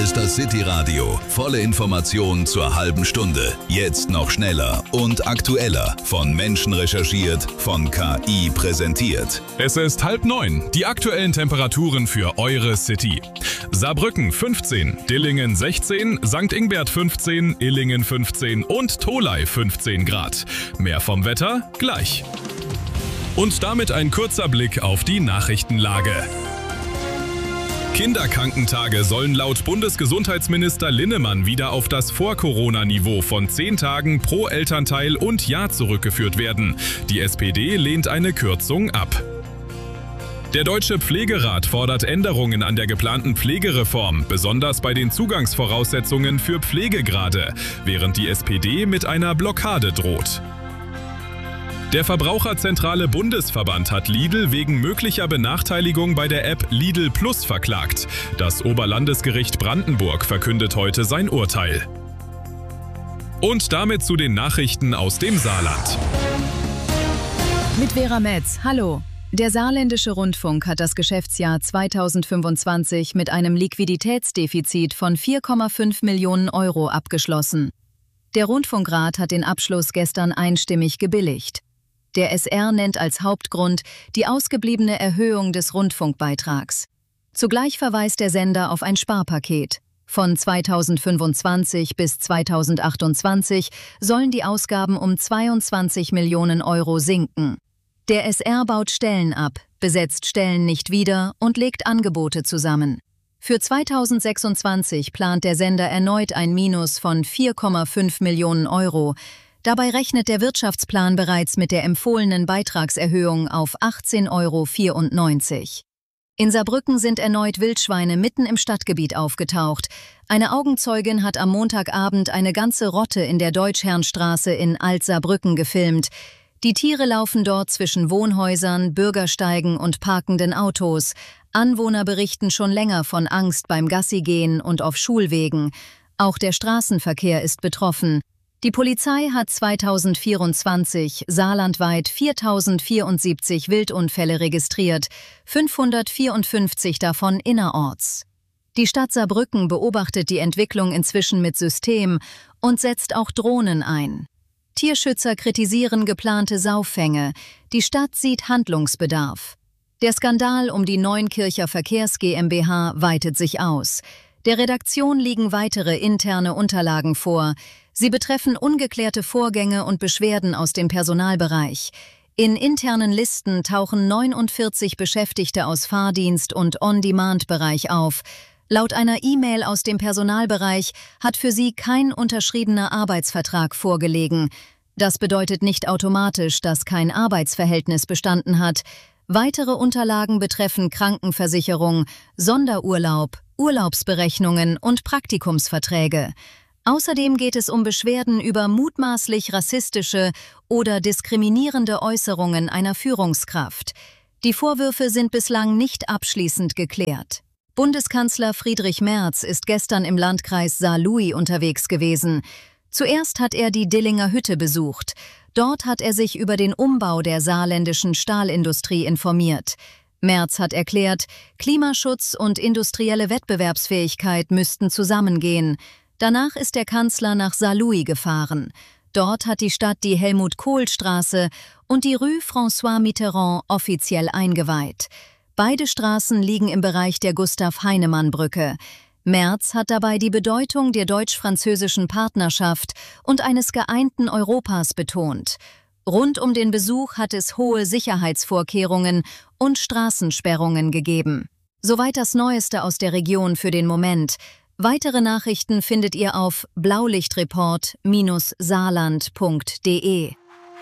ist das City-Radio. Volle Informationen zur halben Stunde. Jetzt noch schneller und aktueller. Von Menschen recherchiert, von KI präsentiert. Es ist 8:30. Die aktuellen Temperaturen für eure City. Saarbrücken 15, Dillingen 16, St. Ingbert 15, Illingen 15 und Tholey 15 Grad. Mehr vom Wetter gleich. Und damit ein kurzer Blick auf die Nachrichtenlage. Kinderkrankentage sollen laut Bundesgesundheitsminister Linnemann wieder auf das Vor-Corona-Niveau von 10 Tagen pro Elternteil und Jahr zurückgeführt werden. Die SPD lehnt eine Kürzung ab. Der Deutsche Pflegerat fordert Änderungen an der geplanten Pflegereform, besonders bei den Zugangsvoraussetzungen für Pflegegrade, während die SPD mit einer Blockade droht. Der Verbraucherzentrale Bundesverband hat Lidl wegen möglicher Benachteiligung bei der App Lidl Plus verklagt. Das Oberlandesgericht Brandenburg verkündet heute sein Urteil. Und damit zu den Nachrichten aus dem Saarland. Mit Vera Metz, hallo. Der Saarländische Rundfunk hat das Geschäftsjahr 2025 mit einem Liquiditätsdefizit von 4,5 Millionen Euro abgeschlossen. Der Rundfunkrat hat den Abschluss gestern einstimmig gebilligt. Der SR nennt als Hauptgrund die ausgebliebene Erhöhung des Rundfunkbeitrags. Zugleich verweist der Sender auf ein Sparpaket. Von 2025 bis 2028 sollen die Ausgaben um 22 Millionen Euro sinken. Der SR baut Stellen ab, besetzt Stellen nicht wieder und legt Angebote zusammen. Für 2026 plant der Sender erneut ein Minus von 4,5 Millionen Euro. Dabei rechnet der Wirtschaftsplan bereits mit der empfohlenen Beitragserhöhung auf 18,94 €. In Saarbrücken sind erneut Wildschweine mitten im Stadtgebiet aufgetaucht. Eine Augenzeugin hat am Montagabend eine ganze Rotte in der Deutschherrnstraße in Alt-Saarbrücken gefilmt. Die Tiere laufen dort zwischen Wohnhäusern, Bürgersteigen und parkenden Autos. Anwohner berichten schon länger von Angst beim Gassigehen und auf Schulwegen. Auch der Straßenverkehr ist betroffen. Die Polizei hat 2024 saarlandweit 4.074 Wildunfälle registriert, 554 davon innerorts. Die Stadt Saarbrücken beobachtet die Entwicklung inzwischen mit System und setzt auch Drohnen ein. Tierschützer kritisieren geplante Sauffänge. Die Stadt sieht Handlungsbedarf. Der Skandal um die Neunkircher Verkehrs GmbH weitet sich aus. Der Redaktion liegen weitere interne Unterlagen vor. Sie betreffen ungeklärte Vorgänge und Beschwerden aus dem Personalbereich. In internen Listen tauchen 49 Beschäftigte aus Fahrdienst- und On-Demand-Bereich auf. Laut einer E-Mail aus dem Personalbereich hat für sie kein unterschriebener Arbeitsvertrag vorgelegen. Das bedeutet nicht automatisch, dass kein Arbeitsverhältnis bestanden hat. Weitere Unterlagen betreffen Krankenversicherung, Sonderurlaub, Urlaubsberechnungen und Praktikumsverträge. Außerdem geht es um Beschwerden über mutmaßlich rassistische oder diskriminierende Äußerungen einer Führungskraft. Die Vorwürfe sind bislang nicht abschließend geklärt. Bundeskanzler Friedrich Merz ist gestern im Landkreis Saarlouis unterwegs gewesen. Zuerst hat er die Dillinger Hütte besucht. Dort hat er sich über den Umbau der saarländischen Stahlindustrie informiert. Merz hat erklärt, Klimaschutz und industrielle Wettbewerbsfähigkeit müssten zusammengehen. Danach ist der Kanzler nach Saarlouis gefahren. Dort hat die Stadt die Helmut-Kohl-Straße und die Rue François Mitterrand offiziell eingeweiht. Beide Straßen liegen im Bereich der Gustav-Heinemann-Brücke. Merz hat dabei die Bedeutung der deutsch-französischen Partnerschaft und eines geeinten Europas betont. Rund um den Besuch hat es hohe Sicherheitsvorkehrungen und Straßensperrungen gegeben. Soweit das Neueste aus der Region für den Moment. Weitere Nachrichten findet ihr auf blaulichtreport-saarland.de.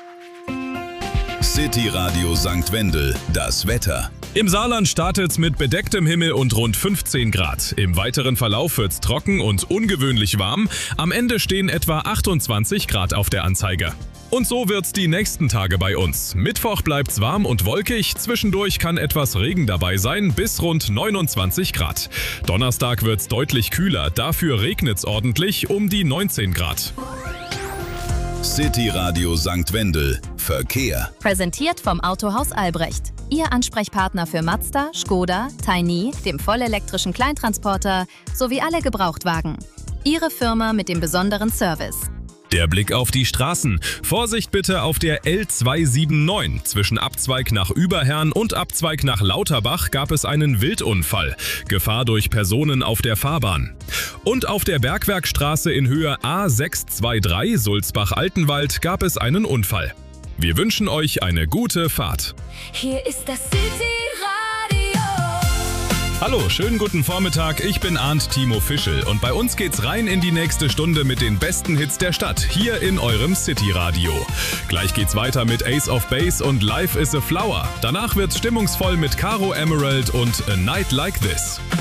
City Radio St. Wendel, das Wetter. Im Saarland startet's mit bedecktem Himmel und rund 15 Grad. Im weiteren Verlauf wird's trocken und ungewöhnlich warm. Am Ende stehen etwa 28 Grad auf der Anzeige. Und so wird's die nächsten Tage bei uns. Mittwoch bleibt's warm und wolkig, zwischendurch kann etwas Regen dabei sein, bis rund 29 Grad. Donnerstag wird's deutlich kühler, dafür regnet's ordentlich um die 19 Grad. City Radio St. Wendel. Verkehr. Präsentiert vom Autohaus Albrecht. Ihr Ansprechpartner für Mazda, Škoda, Tiny, dem vollelektrischen Kleintransporter sowie alle Gebrauchtwagen. Ihre Firma mit dem besonderen Service. Der Blick auf die Straßen. Vorsicht bitte auf der L279. Zwischen Abzweig nach Überherrn und Abzweig nach Lauterbach gab es einen Wildunfall. Gefahr durch Personen auf der Fahrbahn. Und auf der Bergwerkstraße in Höhe A623 Sulzbach-Altenwald gab es einen Unfall. Wir wünschen euch eine gute Fahrt. Hier ist das City Radio. Hallo, schönen guten Vormittag, ich bin Arndt Timo Fischel und bei uns geht's rein in die nächste Stunde mit den besten Hits der Stadt, hier in eurem City Radio. Gleich geht's weiter mit Ace of Base und Life is a Flower. Danach wird's stimmungsvoll mit Caro Emerald und A Night Like This.